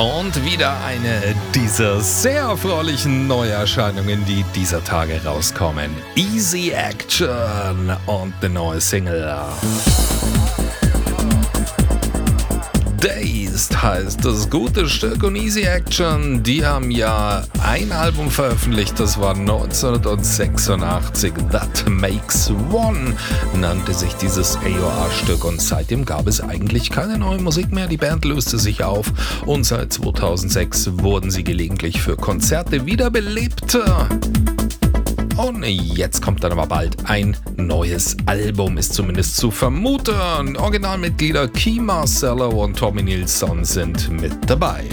Und wieder eine dieser sehr erfreulichen Neuerscheinungen, die dieser Tage rauskommen. Easy Action und eine neue Single. Dazed heißt das gute Stück, und Easy Action, die haben ja ein Album veröffentlicht, das war 1986, That Makes One nannte sich dieses AOR-Stück, und seitdem gab es eigentlich keine neue Musik mehr. Die Band löste sich auf und seit 2006 wurden sie gelegentlich für Konzerte wiederbelebt. Und jetzt kommt dann aber bald ein neues Album, ist zumindest zu vermuten. Originalmitglieder Key Marcello und Tommy Nilsson sind mit dabei.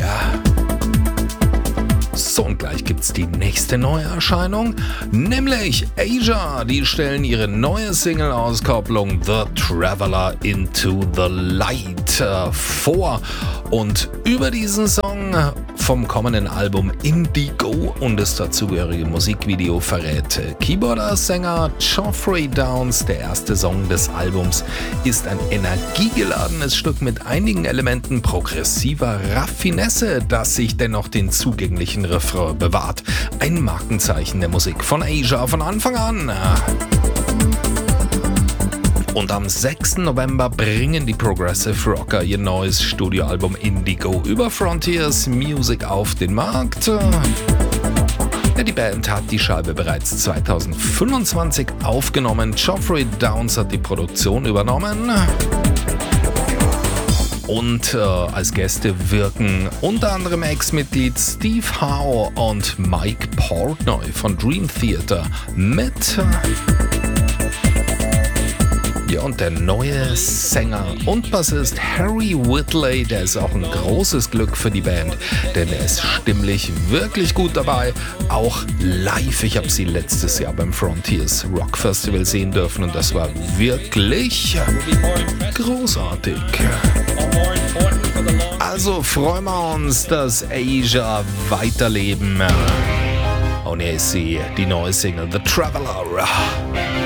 So, und gleich gibt's die nächste Neuerscheinung, nämlich Asia. Die stellen ihre neue Single-Auskopplung The Traveler into the Light vor. Und über diesen Song vom kommenden Album Indigo und das dazugehörige Musikvideo verrät Keyboarder-Sänger Geoffrey Downs. Der erste Song des Albums ist ein energiegeladenes Stück mit einigen Elementen progressiver Raffinesse, das sich dennoch den zugänglichen Refrain bewahrt. Ein Markenzeichen der Musik von Asia von Anfang an. Und am 6. November bringen die Progressive Rocker ihr neues Studioalbum Indigo über Frontiers Music auf den Markt. Ja, die Band hat die Scheibe bereits 2025 aufgenommen. Geoffrey Downs hat die Produktion übernommen. Und als Gäste wirken unter anderem Ex-Mitglied Steve Howe und Mike Portnoy von Dream Theater mit. Ja, und der neue Sänger und Bassist Harry Whitley, der ist auch ein großes Glück für die Band, denn er ist stimmlich wirklich gut dabei, auch live. Ich habe sie letztes Jahr beim Frontiers Rock Festival sehen dürfen und das war wirklich großartig. Also freuen wir uns, dass Asia weiterleben. Und hier ist sie, die neue Single The Traveler.